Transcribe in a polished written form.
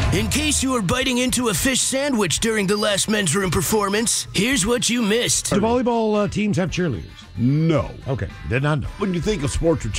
In case you were biting into a fish sandwich during the last men's room performance, here's what you missed. Do volleyball teams have cheerleaders? No. Okay, did not know. When you think of sports with